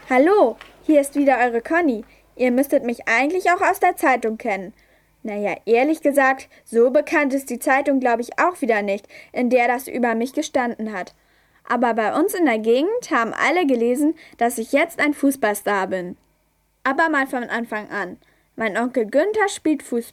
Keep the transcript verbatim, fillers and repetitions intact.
Hallo, hier ist wieder eure Conny. Ihr müsstet mich eigentlich auch aus der Zeitung kennen. Naja, ehrlich gesagt, so bekannt ist die Zeitung, glaube ich, auch wieder nicht, in der das über mich gestanden hat. Aber bei uns in der Gegend haben alle gelesen, dass ich jetzt ein Fußballstar bin. Aber mal von Anfang an. Mein Onkel Günther spielt Fußball.